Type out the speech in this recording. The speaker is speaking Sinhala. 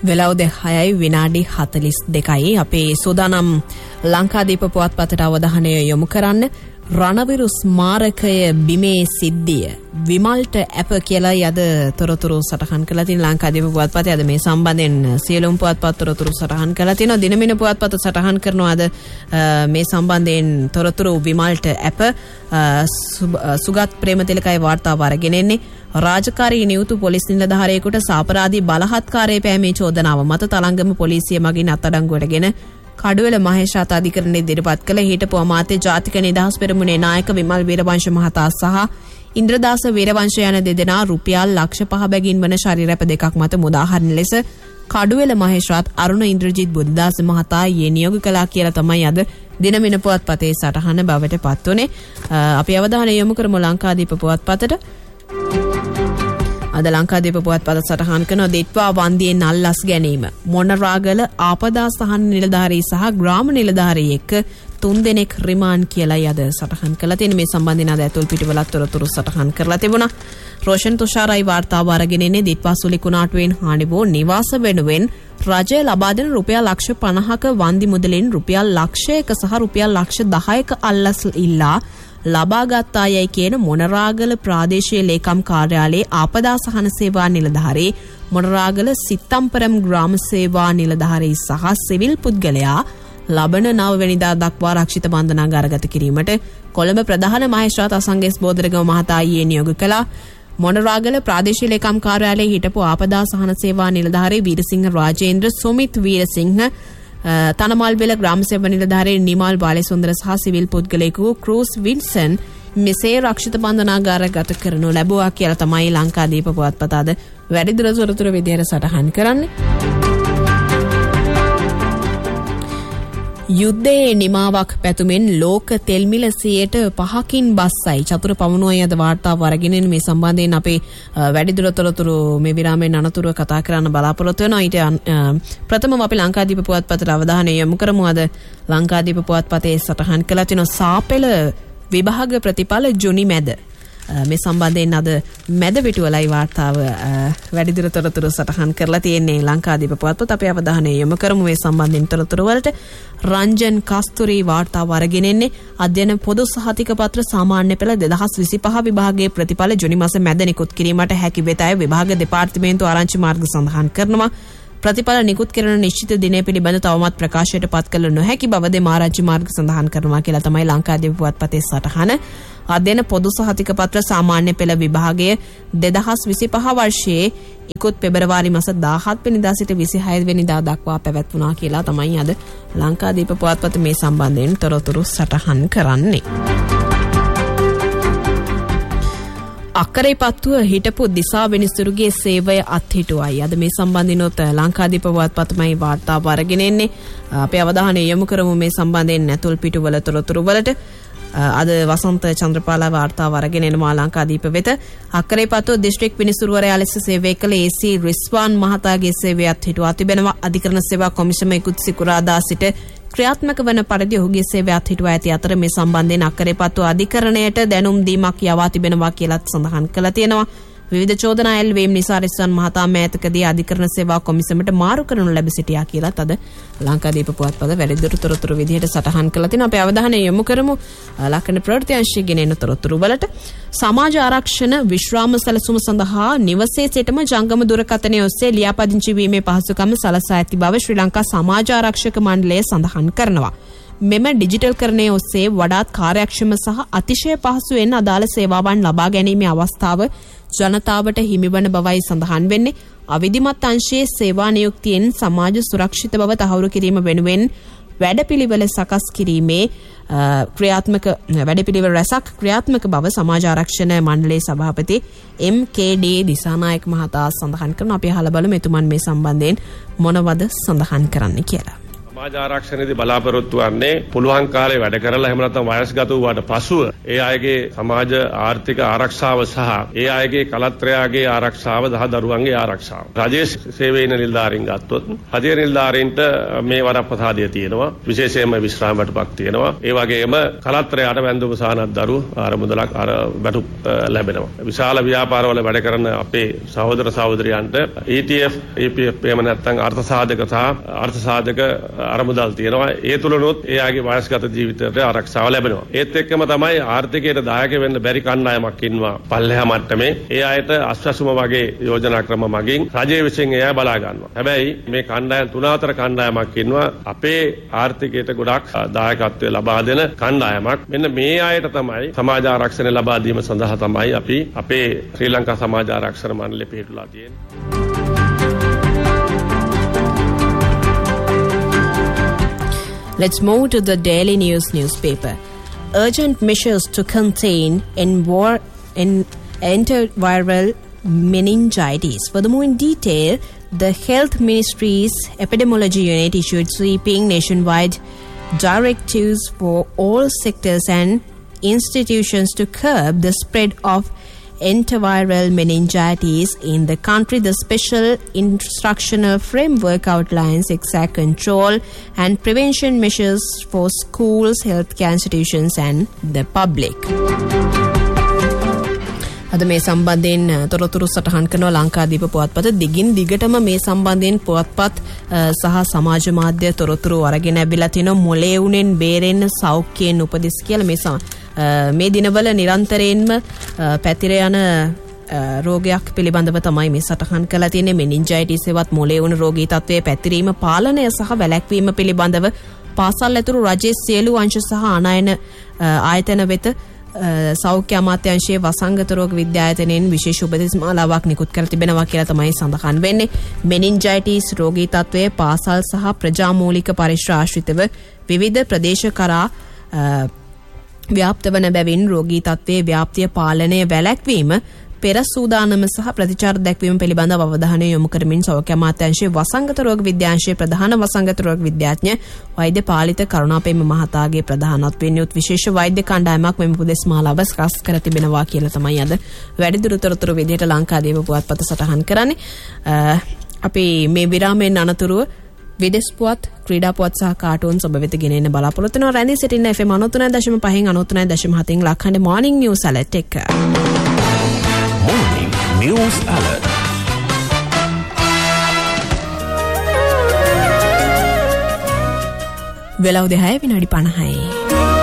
වෙලාව 6:42 අපේ සෝදානම් ලංකාදීප පුවත්පතට අවධානය යොමු කරන්න රණවිරු ස්මාරකය බිමේ සිද්ධිය විමල්ට ඇප කියලා යද තොරතුරු සටහන් කරලා තියෙන ලංකාදීප පුවත්පතේ අද මේ සම්බන්ධයෙන් සියලුම පුවත්පත් තොරතුරු සටහන් කරලා තියෙනවා. දිනමින පුවත්පත සටහන් කරනවා අද මේ සම්බන්ධයෙන් තොරතුරු විමල්ට ඇප සුගත් ප්‍රේමතිලකයි වාර්තාව අරගෙන එන්නේ. රාජකාරී නියුතු පොලිස් නිලධාරියෙකුට සාපරාධී බලහත්කාරයේ පෑමේ චෝදනාව මත තලංගම පොලිසිය මගින් අත්අඩංගුවටගෙන කඩුවෙල මහේෂාත අධිකරණයේ ඉදිරිපත් කළ හිටපු අමාත්‍ය ජාතික නිදහස් පෙරමුණේ නායක විමල් වීරවංශ මහතා සහ ඉන්ද්‍රදාස වීරවංශ යන දෙදෙනා රුපියල් ලක්ෂ 5 බැගින් වන ශරීරැප දෙකක් මත මුදාහරින ලෙස කඩුවෙල මහේෂාත් අරුණ ඉන්ද්‍රජිත් බුද්ධදාස මහතා ඊයේ නියෝග කළා කියලා තමයි අද දිනමින පුවත්පතේ සටහන බවට පත් වුණේ. අපි අවධානය යොමු කරමු ලංකාදීප පුවත්පතට. අද ලංකාදීප පුවත්පත සටහන් කරන දෙත්වා වන්දියෙන් අල්ලස් ගැනීම මොනරාගල ආපදා සහන නිලධාරී සහ ග්‍රාම නිලධාරී එක්ක 3 දෙනෙක් රිමාන්ඩ් කියලා යද සටහන් කළා තියෙන. මේ සම්බන්ධයෙන් අද ඇතුල් පිටුවලත් තොරතුරු සටහන් කරලා තිබුණා. රෝෂන් තුෂාරයි වාර්තාව අරගෙන ඉන්නේ දිත්වා සුලි කුණාටුවෙන් හානි වූ නිවාස වෙනුවෙන් රජය ලබා දෙන රුපියල් ලක්ෂ 50ක වන්දි මුදලින් රුපියල් ලක්ෂයක සහ රුපියල් ලක්ෂ 10ක අල්ලස් ඉල්ලා ලබාගත් අයයි කියන මොනරාගල ප්‍රාදේශීය ලේකම් කාර්යාලයේ ආපදා සහන සේවා නිලධාරී මොනරාගල සිත්තම්පරම් ග්‍රාම සේවා නිලධාරී සහ සිවිල් පුද්ගලයා ලබන 9 වෙනිදා දක්වා රක්ෂිත බන්ධනාගාරගත කිරීමට කොළඹ ප්‍රධාන මහේස්ත්‍රාත් අසංගස් බෝධරගම මහතා ඊයේ නියෝග කළා. මොනරාගල ප්‍රාදේශීය ලේකම් කාර්යාලයේ හිටපු ආපදා සහන සේවා නිලධාරී වීරසිංහ රාජේන්ද්‍ර සුමිත් වීරසිංහ තනමල්බෙල ග්‍රාම සේවා නිලධාරී නිමල් බාලසුන්දර සහ සිවිල් පුද්ගලයෙකු ක්‍රූස් වින්සන් මෙසේ රක්ෂිත බන්ධනාගාරගත කරනු ලැබුවා කියලා තමයි ලංකාදීප පුවත්පත අද වැඩිදුර තොරතුරු විදිහට සටහන් කරන්නේ. යුද්ධයේ නිමාවක් පැතුමෙන් ලෝක තෙල් මිල 5%කින් බස්සයි. චතුර පවුණුවයි අද වාර්තාව අරගෙන මේ සම්බන්ධයෙන් අපේ වැඩිදුර තොරතුරු මේ විරාමයෙන් අනතුරුව කතා කරන්න බලාපොරොත්තු වෙනවා. ඊට ප්‍රථමව අපි ලංකාදීප පුවත්පතට අවධානය යොමු කරමු. අද ලංකාදීප පුවත්පතේ සටහන් කළා තියෙන සාපෙළ විභාග ප්‍රතිඵල ජුනි මැද මේ සම්බන්ධයෙන් අද මැද පිටුවලයි වාර්තාව වැඩිදුර තොරතුරු සටහන් කරලා තියෙන්නේ ලංකාදීප පුවත්පත. අපි අවධානය යොමු කරමු මේ සම්බන්ධයෙන් තොරතුරු වලට. රංජන් කස්තුරි වාර්තාව අරගෙන එන්නේ අධ්‍යයන පොදු සහතික පත්‍ර සාමාන්‍ය පෙළ 2025 විභාගයේ ප්‍රතිඵල ජුනි මාස මැද නිකුත් කිරීමට හැකි වෙතයි විභාග දෙපාර්තමේන්තුව ආරංචි මාර්ග සඳහන් කරනවා. ප්‍රතිඵල නිකුත් කරන නිශ්චිත දිනය පිළිබඳ තවමත් ප්‍රකාශයට පත් කළ නොහැකි බව ආරංචි මාර්ග සඳහන් කරනවා කියලා තමයි ලංකාදීප පුවත්පතේ සටහන. අධ්‍යයන පොදු සහතික පත්‍ර සාමාන්‍ය පෙළ විභාගයේ 2025 වර්ෂයේ ඉකුත් පෙබරවාරි මාස 17 වෙනිදා සිට 26 වෙනිදා දක්වා පැවැත්වුණා කියලා තමයි අද ලංකාදීප පුවත්පත මේ සම්බන්ධයෙන් තොරතුරු සටහන් කරන්නේ. අක්කරේපත්තුව හිටපු දිසා විනිසුරුගේ සේවය අත්හිටුවයි. අද මේ සම්බන්ධිනොත් ලංකාදීප පුවත්පතමයි වාර්තාව අරගෙන එන්නේ. අපේ අවධානය යොමු කරමු මේ සම්බන්ධයෙන් ඇතුල් පිටුවල තොරතුරු වලට. අද වසන්ත චන්ද්‍රපාල වාර්තාව අරගෙන එනවා ලංකාදීප වෙත. අක්කරේපත්තුව දිස්ත්‍රික් විනිසුරුවරයා ලෙස සේවය කළ AC රිස්වාන් මහතාගේ සේවය අත්හිටුවා තිබෙනවා. අධිකරණ සේවා කොමිෂම ඉකුත් සිකුරාදා සිට ක්‍රියාත්මක වන පරිදි ඔහුගේ සේවය අත්හිටුවා ඇති අතර මේ සම්බන්ධයෙන් අක්කරේපත්තුව අධිකරණයට දැනුම් දීමක් යවා තිබෙනවා කියලාත් සඳහන් කළා තියෙනවා. විවිධ චෝදනා එල්වීම් නිසා රිස්වාන් මහතා මෑතකදී අධිකරණ සේවා කොමිසමට මාරු කරනු ලැබ සිටියා කියලාත් අද ලංකාදීප පුවත්පත වැඩිදුර තොරතුරු විදිහට සටහන් කළා තියෙනවා. අපේ අවධානය යොමු කරමු ලක්කන ප්‍රවෘත්ති අංශයේ ගෙන තොරතුරු වලට. සමාජ ආරක්ෂණ විශ්‍රාම සැලසුම සඳහා නිවසේ සිටම ජංගම දුරකථනය ඔස්සේ ලියාපදිංචි වීමේ පහසුකම් සලසා ඇති බව ශ්‍රී ලංකා සමාජ ආරක්ෂක මණ්ඩලය සඳහන් කරනවා. මෙම ඩිජිටල් කරණය ඔස්සේ වඩාත් කාර්යක්ෂම සහ අතිශය පහසුවෙන් අදාළ සේවාවන් ලබා ගැනීමේ අවස්ථාව ජනතාවට හිමිවන බවයි සඳහන් වෙන්නේ. අවිධිමත් අංශයේ සේවා නියුක්තියෙන් සමාජ සුරක්ෂිත බව තහවුරු කිරීම වෙනුවෙන් වැඩපිළිවෙල සකස් කිරීමේ වැඩපිළිවෙල රැසක් ක්‍රියාත්මක බව සමාජ ආරක්ෂණ මණ්ඩලයේ සභාපති MKD දිසානායක මහතා සඳහන් කරන අපි අහලා බලමු එතුමන් මේ සම්බන්ධයෙන් මොනවද සඳහන් කරන්නේ කියලා. සමාජ ආරක්ෂණයේදී බලාපොරොත්තු වෙන්නේ පුළුවන් කාලේ වැඩ කරලා එහෙම නැත්නම් වයස්ගත වූාට පසුව ඒ අයගේ සමාජ ආර්ථික ආරක්ෂාව සහ ඒ අයගේ කලත්‍රයාගේ ආරක්ෂාව දරුවන්ගේ ආරක්ෂාව. රජයේ සේවයේ නිලධාරීන් ගත්තොත් රජයේ නිලධාරීන්ට මේ වරප්‍රසාදය තියෙනවා. විශේෂයෙන්ම විශ්‍රාම වැටුපක් තියෙනවා. ඒ වගේම කලත්‍රයාට වැන්දුම සහනක් දරු මුදලක් වැටුප් ලැබෙනවා. විශාල ව්‍යාපාරවල වැඩ කරන අපේ සහෝදර සහෝදරියන්ට ETF EPF එහෙම නැත්නම් අර්ථසාධක සහ අර්ථසාධක අරමුදල් තියෙනවා. ඒ තුලනොත් එයාගේ වයස්ගත ජීවිතයට ආරක්ෂාව ලැබෙනවා. ඒත් එක්කම තමයි ආර්ථිකයට දායක වෙන්න බැරි කණ්ඩායමක් ඉන්නවා පල්ලෙහා මට්ටමේ. ඒ අයට අස්වැසුම වගේ යෝජනා ක්‍රම මගින් රජයේ විසින් එයා බලා ගන්නවා. හැබැයි මේ කණ්ඩායම් 3-4 කණ්ඩායමක් ඉන්නවා අපේ ආර්ථිකයට ගොඩක් දායකත්වය ලබා දෙන කණ්ඩායමක්. මෙන්න මේ අයට තමයි සමාජ ආරක්ෂණය ලබා දීම සඳහා තමයි අපි අපේ ශ්‍රී ලංකා සමාජ ආරක්ෂණ මණ්ඩලය පිහිටුලා තියෙන්නේ. Let's move to the Daily News newspaper. Urgent measures to contain enteroviral meningitis. Furthermore, in detail, the Health Ministry's Epidemiology Unit issued sweeping nationwide directives for all sectors and institutions to curb the spread of enteroviral meningitis in the country. The special instructional framework outlines exact control and prevention measures for schools, healthcare institutions and the public. අද මේ සම්බන්ධයෙන් තොරතුරු සටහන් කරනවා ලංකාදීප පුවත්පත. දිගින් දිගටම මේ සම්බන්ධයෙන් පුවත්පත් සහ සමාජ මාධ්‍ය තොරතුරු අරගෙන ඇවිල්ලා තිනවා. මොලේ උනෙන් බේරෙන්න සෞඛ්‍යයෙන් උපදෙස් කියලා මේ දිනවල නිරන්තරයෙන්ම පැතිර යන රෝගයක් පිළිබඳව තමයි මේ සටහන් කරලා තියෙන්නේ. මෙනින්ජයිටිස් එවත් මොලේ උණ රෝගී තත්ත්වයේ පැතිරීම පාලනය සහ වැළැක්වීම පිළිබඳව පාසල් ඇතුළු රජයේ සියලු අංශ සහ ආනයන ආයතන වෙත සෞඛ්‍ය අමාත්‍යාංශයේ වසංගත රෝග විද්‍යායතනයෙන් විශේෂ උපදෙස් මාලාවක් නිකුත් කර තිබෙනවා කියලා තමයි සඳහන් වෙන්නේ. මෙනින්ජයිටිස් රෝගී තත්ත්වයේ පාසල් සහ ප්‍රජාමූලික පරිශ්‍රම ආශ්‍රිතව විවිධ ප්‍රදේශ කරා ව්‍යාප්ත වන බැවින් රෝගී තත්ත්වයේ ව්‍යාප්තිය පාලනය වැළැක්වීම පෙර සූදානම සහ ප්‍රතිචාර දැක්වීම පිළිබඳව අවධානය යොමු කරමින් සෞඛ්‍ය අමාත්‍යාංශයේ වසංගත රෝග විද්‍යාංශයේ ප්‍රධාන වසංගත රෝග විද්‍යාඥ වෛද්‍ය පාලිත කරුණාපේම මහතාගේ ප්‍රධානත්වයෙන් යුත් විශේෂ වෛද්‍ය කණ්ඩායමක් මෙම උපදෙස් මාලාව සකස් කර තිබෙනවා කියලා තමයි අද වැඩිදුර තොරතුරු විදිහට ලංකාදීප පුවත්පත සටහන් කරන්නේ. අපි මේ විරාමයෙන් අනතුරුව විදෙස් පුවත්, ක්‍රීඩා පුවත් සහ කාටුන්ස් ඔබ වෙත ගෙන එන්න බලාපොරොත්තු වෙනවා. රැඳී සිටින්න FM 93.5 93.7 ලක්හඬ morning news alert එක. Morning News Alert. වෙලාව 10 විනාඩි 50යි.